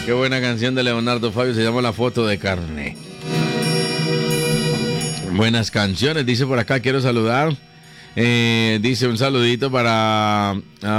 Qué buena canción de Leonardo Fabio, se llama La Foto de Carne. Buenas canciones, dice por acá, quiero saludar. Dice un saludito para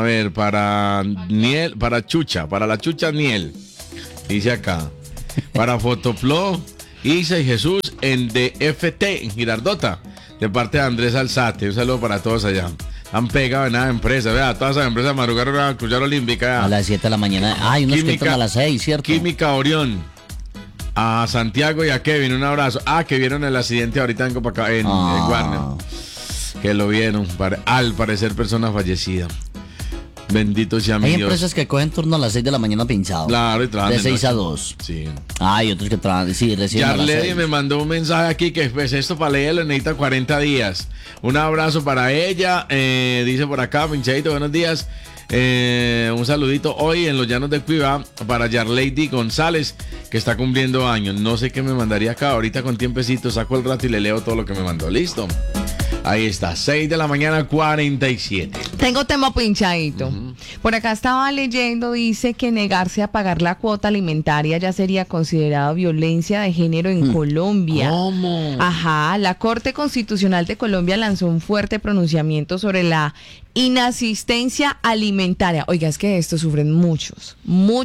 Niel, para Chucha, para la Chucha Niel. Dice acá. Para Fotoplo, Isa y Jesús en DFT, en Girardota, de parte de Andrés Alzate. Un saludo para todos allá. Han pegado en la empresa, vea, todas las empresas madrugaron a escuchar Olímpica. A las 7 de la mañana. Hay unos que entran a las 6, ¿cierto? Química Orión. A Santiago y a Kevin, un abrazo. Que vieron el accidente ahorita en Warner. Que lo vieron, al parecer persona fallecida. Bendito sea mi Hay Dios. empresas que cogen turno a las 6 de la mañana pinchado. Claro, y trabajan de 6 a 2. Sí. Hay otros que trabajan, sí, recién a las 6. Yarledy me mandó un mensaje aquí que pues esto para leerlo necesita 40 días. Un abrazo para ella. Dice por acá, pinchadito, buenos días. Un saludito hoy en los llanos de Cuiva para Yarledy González, que está cumpliendo años. No sé qué me mandaría acá. Ahorita con tiempecito saco el rato y le leo todo lo que me mandó. Listo. Ahí está, 6 de la mañana, 47. Tengo tema pinchadito. Por acá estaba leyendo, dice que negarse a pagar la cuota alimentaria ya sería considerado violencia de género en Colombia. ¿Cómo? Ajá, la Corte Constitucional de Colombia lanzó un fuerte pronunciamiento sobre la inasistencia alimentaria. Oiga, es que de esto sufren muchas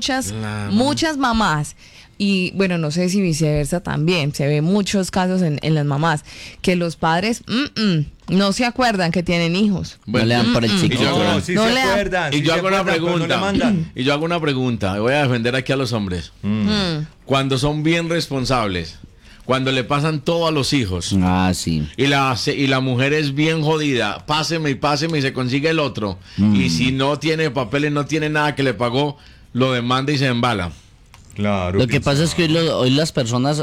mamás. Y bueno, no sé si viceversa también. Se ve muchos casos en las mamás que los padres no se acuerdan que tienen hijos. Bueno, no le dan por el chico. No, sí no se le dan. acuerdan. Y yo hago una pregunta. No y yo hago una pregunta. Voy a defender aquí a los hombres. Cuando son bien responsables, cuando le pasan todo a los hijos. Sí. Y la mujer es bien jodida. Páseme y se consigue el otro. Y si no tiene papeles, no tiene nada que le pagó, lo demanda y se embala. Claro. Lo que pasa es que hoy las personas,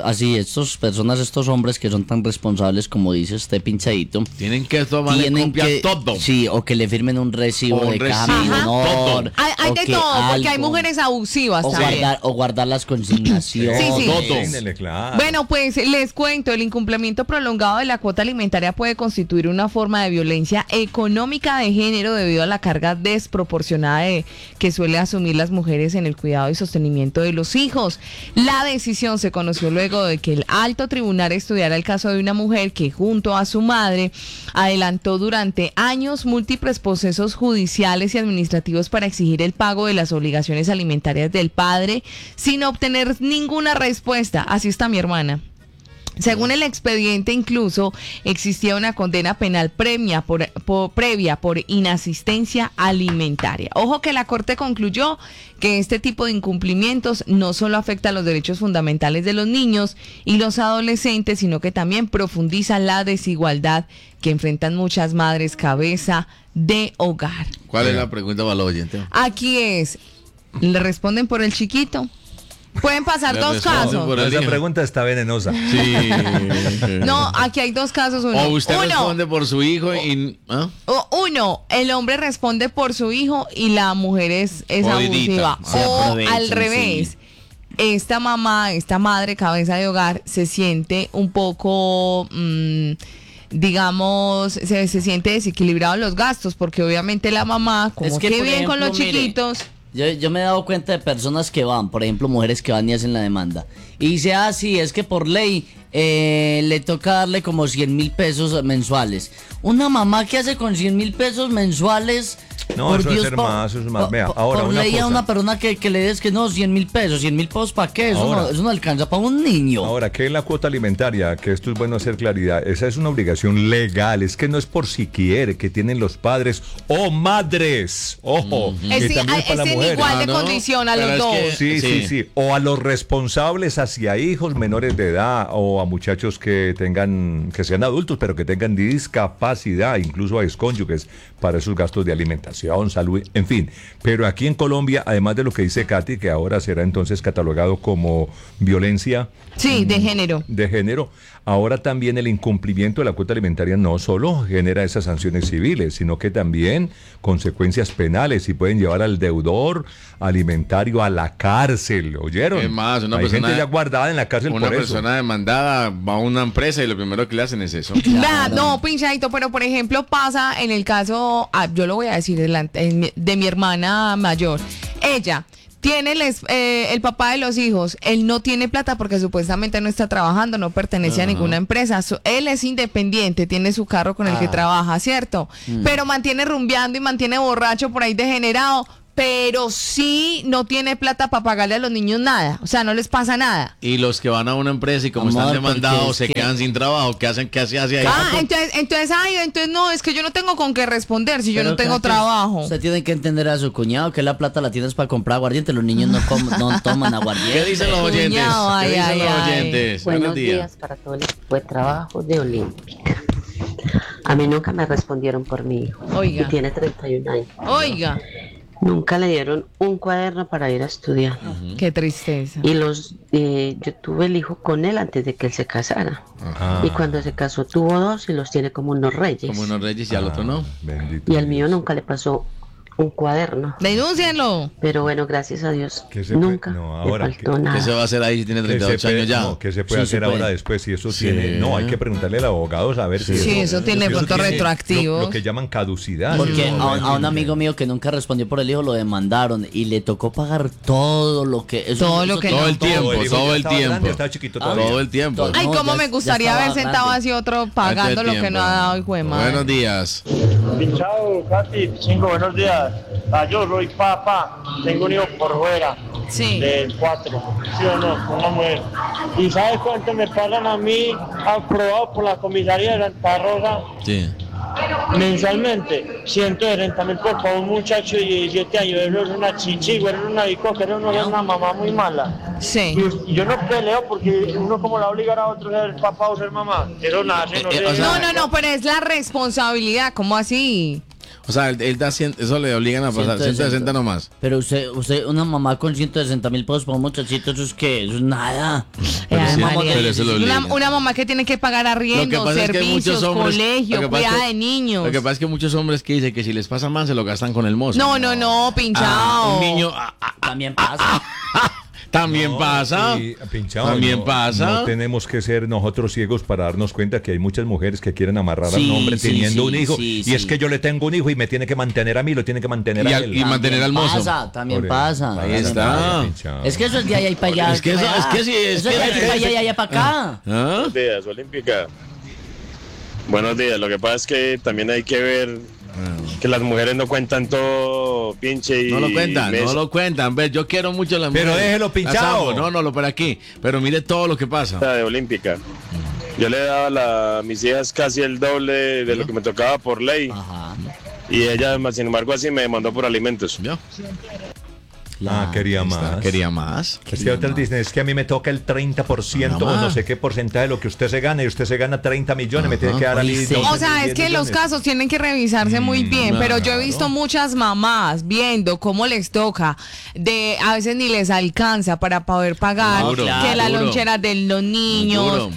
estos hombres que son tan responsables como dice usted pinchadito, tienen que tomarle copia todo. Sí, o que le firmen un recibo de caja menor. Hay de todo, porque hay mujeres abusivas también. O guardar las consignaciones. Sí. Todo. Claro. Bueno, pues les cuento, el incumplimiento prolongado de la cuota alimentaria puede constituir una forma de violencia económica de género debido a la carga desproporcionada que suele asumir las mujeres en el cuidado y sostenimiento de los hijos. La decisión se conoció luego de que el alto tribunal estudiara el caso de una mujer que junto a su madre adelantó durante años múltiples procesos judiciales y administrativos para exigir el pago de las obligaciones alimentarias del padre sin obtener ninguna respuesta. Así está mi hermana. Según el expediente, incluso existía una condena penal previa por inasistencia alimentaria. Ojo que la Corte concluyó que este tipo de incumplimientos no solo afecta a los derechos fundamentales de los niños y los adolescentes, sino que también profundiza la desigualdad que enfrentan muchas madres cabeza de hogar. ¿Cuál es la pregunta para los oyentes? Aquí ¿le responden por el chiquito? Pueden pasar dos casos. Esa pregunta está venenosa. Sí. No, aquí hay dos casos. O usted responde por su hijo y... Uno, el hombre responde por su hijo y la mujer es abusiva. O al revés. Sí. Esta madre cabeza de hogar se siente un poco... digamos, se siente desequilibrado en los gastos, porque obviamente la mamá, como es que bien ejemplo, con los chiquitos... Yo me he dado cuenta de personas que van, por ejemplo, mujeres que van y hacen la demanda. Y dice, sí, es que por ley le toca darle como 100,000 pesos mensuales. Una mamá que hace con 100,000 pesos mensuales... No, por eso Dios, es ser más, eso es más. Vea, ahora por una ley cosa. a una persona que le des que no, 100,000 pesos ¿para qué? Eso no alcanza para un niño. Ahora, ¿qué es la cuota alimentaria? Que esto es bueno hacer claridad. Esa es una obligación legal, es que no es por si quiere, que tienen los padres o madres. Ojo. Es en igual de condición a los dos. Sí. O a los responsables hacia hijos menores de edad o a muchachos que sean adultos, pero que tengan discapacidad, incluso a excónyuges, para esos gastos de alimentación, salud, en fin. Pero aquí en Colombia, además de lo que dice Katy, que ahora será entonces catalogado como violencia de género. De género, ahora también el incumplimiento de la cuota alimentaria no solo genera esas sanciones civiles, sino que también consecuencias penales y pueden llevar al deudor alimentario a la cárcel, ¿oyeron? Es más, hay gente ya guardada en la cárcel por eso. Una persona demandada va a una empresa y lo primero que le hacen es eso. Claro. No, pinchadito, pero por ejemplo pasa en el caso, yo lo voy a decir de mi hermana mayor. Ella tiene el papá de los hijos, él no tiene plata porque supuestamente no está trabajando, no pertenece a ninguna empresa, él es independiente, tiene su carro con el que trabaja, ¿cierto? Pero mantiene rumbeando y mantiene borracho por ahí degenerado, pero sí no tiene plata para pagarle a los niños nada, o sea, no les pasa nada. Y los que van a una empresa y como Amor, están demandados porque se es que- quedan sin trabajo, ¿qué se hace ahí? Entonces no, es que yo no tengo con qué responder si yo Pero no tengo Katia, trabajo. Usted tiene que entender a su cuñado que la plata la tienes para comprar aguardiente. Los niños no toman aguardiente. ¿Qué dicen los oyentes? Cuñado, ay, ¿Qué dicen ay, los ay. oyentes? Buenos días para todo el equipo de trabajo de Olímpica. A mí nunca me respondieron por mi hijo. Oiga. Y tiene 31 años. Oiga, Nunca le dieron un cuaderno para ir a estudiar. qué tristeza. Y yo tuve el hijo con él antes de que él se casara. Ah, Y cuando se casó tuvo 2 y los tiene como unos reyes. Como unos reyes y al otro no. bendito Y al mío Dios. nunca le pasó un cuaderno. Denúncienlo. Pero bueno, gracias a Dios, ¿Qué se puede- nunca no, le ahora, faltó ¿qué nada. ¿Qué se va a hacer ahí si tiene ¿Qué 38 se puede- años ya? no, ¿qué se puede Sí, se hacer puede. ahora después? Si eso Sí. tiene... No, hay que preguntarle al abogado a ver si Sí, eso tiene si pronto tiene retroactivos. Lo que llaman caducidad. Porque Sí, no, a un amigo mío que nunca respondió por el hijo lo demandaron y le tocó pagar todo lo que... Todo lo que Todo no. el tiempo, hijo ya todo el estaba grande, tiempo. estaba chiquito todavía. Todo el tiempo. Todo. Ay, No, cómo ya- me ya gustaría estaba haber sentado grande. así otro pagando lo que tiempo. no ha dado, hijo de madre. Buenos días. Chao, Katy, chingo, buenos días. Yo soy papá, tengo un hijo por fuera, Sí. de 4, ¿sí o no? Una mujer. ¿Y sabes cuánto me pagan a mí, aprobado por la comisaría de Santa Rosa, Sí. mensualmente? 160.000 por favor, un muchacho de 17 años, eso es una chichigua, eso es una bicoca, eso es una mamá muy mala. Sí. Y yo no peleo porque uno como la obligará a otro a ser papá o ser mamá. Eso nace, no sé. o sea, No, pero es la responsabilidad, ¿cómo así? O sea, él da eso le obligan a pasar 160 nomás. Pero usted, una mamá con 160.000 pesos por un muchachito, ¿eso es qué? Eso es nada. Pero Ay, sí, María, pero eso lo una, obligan. una mamá que tiene que pagar Lo que arriendo, pasa es que hay servicios, muchos hombres- lo colegio, que pasa es cuidado que- de niños. Lo que pasa es que muchos hombres que dicen que si les pasa mal se lo gastan con el mozo. No, pinchado. Un niño También pasa. también No, pasa. sí, pinchado, También no, pasa. No tenemos que ser nosotros ciegos para darnos cuenta que hay muchas mujeres que quieren amarrar Sí, a un hombre sí, teniendo sí, un hijo. sí, y es sí. que yo le tengo un hijo y me tiene que mantener a mí, lo tiene que mantener Y a al- él. y mantener al mozo. También Por pasa. eso. Ahí también está. pasa. Pinchado. Es que eso es de allá y para allá. Es que eso- es que sí, es Eso que- es de allá para allá y allá para acá. ¿Ah? Buenos días, Olímpica. Buenos días. Lo que pasa es que también hay que ver que las mujeres no cuentan todo pinche y No lo cuentan, mes. no lo cuentan. Ve, yo quiero mucho a las Pero mujeres. déjelo Las pinchado. amo. No, lo por aquí. Pero mire todo lo que pasa. de Olímpica. Yo le daba a mis hijas casi el doble de lo que me tocaba por ley. Ajá. Y ella, sin embargo, así me demandó por alimentos. ¿Vio? Quería Ahí está, más. Quería más. Es que otras dicen, es que a mí me toca el 30% o no sé qué porcentaje de lo que usted se gana y usted se gana 30 millones, me tiene que dar a mí Oye, sí. 12 O sea, es que los casos tienen que revisarse muy bien, pero yo he visto muchas mamás viendo cómo les toca, a veces ni les alcanza para poder pagar, Duro, que la duro. lonchera de los niños, Duro.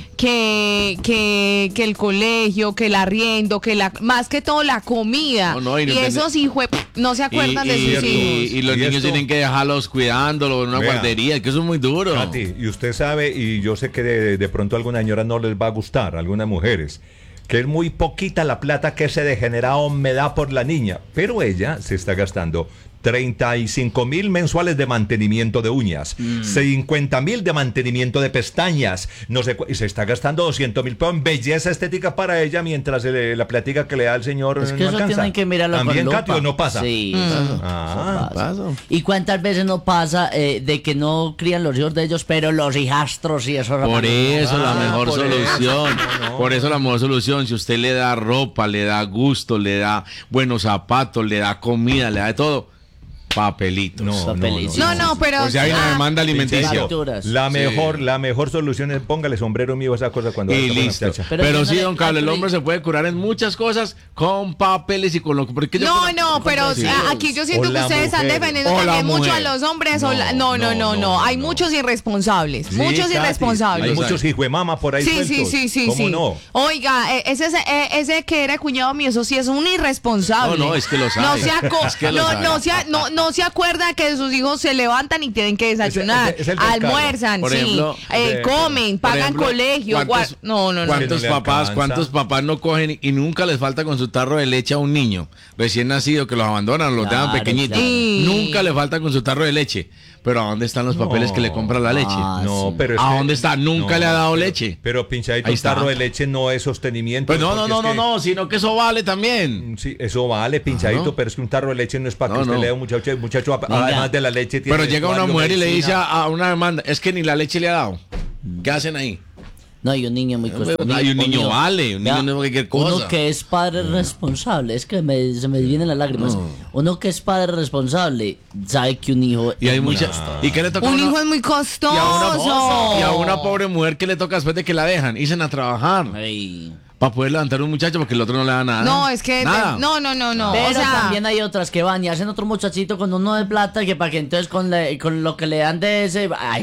que el colegio, que el arriendo, más que todo la comida. No, y y no entiende- esos hijos no se acuerdan de sus hijos. y los Y niños esto- tienen que dejarlos cuidándolo en una Vea. guardería, que eso es muy duro. Katy, y usted sabe, y yo sé que de pronto a alguna señora no les va a gustar, a algunas mujeres, que es muy poquita la plata que ese degenerado me da por la niña, pero ella se está gastando 35.000 mensuales de mantenimiento de uñas, 50.000 de mantenimiento de pestañas, no sé, y se está gastando 200.000 pesos en belleza estética para ella, mientras la plática que le da el señor Es que no eso alcanza. tienen que mirarlo ¿También, con lupa. Katy, o no pasa? Sí, Ah, eso pasa. pasa. ¿Y cuántas veces no pasa de que no crían los hijos de ellos, pero los hijastros y eso? Por eso la Ah, mejor por solución. eso, no. Por eso la mejor solución. Si usted le da ropa, le da gusto, le da buenos zapatos, le da comida, le da de todo, papelitos. No, pero... O sea, hay una demanda alimenticia. Facturas. La Sí. mejor solución es póngale sombrero mío a esa cosa cuando Y vaya con la listo. muchacha. Pero Pero yo sí, no le- don Carlos, el Apple- hombre se puede curar en muchas cosas con papeles y con lo que... porque yo No, conozco- pero Sí. aquí yo siento O que la ustedes están mujer. defendiendo O la también mucho a mujer. los hombres. No, No. Hay no. muchos irresponsables. Sí, muchos Katy, irresponsables. Hay Los muchos hay. hijos de mama por ahí Sí, sueltos. ¿Cómo sí. no? Oiga, ese que era cuñado mío, eso sí es un irresponsable. No, es que lo sabe. No se, Es que lo sabe. no se acuerda que sus hijos se levantan y tienen que desayunar, Es el del almuerzan, Por sí, ejemplo, comen, Por pagan ejemplo, colegio. ¿cuántos- No. ¿Cuántos Que no le papás, alcanza. cuántos papás no cogen y nunca les falta con su tarro de leche a un niño recién nacido que los abandonan, los dejan Claro, pequeñitos? claro. Sí. Nunca le falta con su tarro de leche. pero ¿a dónde están los papeles que le compra la leche? No, sí. pero es ¿A que- dónde está? Nunca le ha dado leche. Pero pinchadito, Ahí un está. tarro de leche no es sostenimiento. Pues no, porque es que- no, sino que eso vale también. Sí, eso vale, pinchadito, no. pero es que un tarro de leche no es para que No, usted no. le dé a un muchacho, Venga. además de la leche tiene Pero llega una vestuario, mujer y le dice medicina. a una demanda, es que ni la leche le ha dado. ¿Qué hacen ahí? No, y un niño muy costoso. Hay un niño vale, un niño Vea, no es cualquier cosa. Uno que es padre responsable, es que se me vienen las lágrimas. Uno que es padre responsable sabe que un hijo Y hay es muy mucha. costoso. ¿Y qué le toca a Un una- hijo es muy y costoso. a una pobre mujer que le toca después de que la dejan, irse a trabajar Ay. para poder levantar un muchacho porque el otro no le da nada. No, es que Nada. no. Pero O sea, también hay otras que van y hacen otro muchachito con uno de plata que para que entonces con lo que le dan de ese... Ay,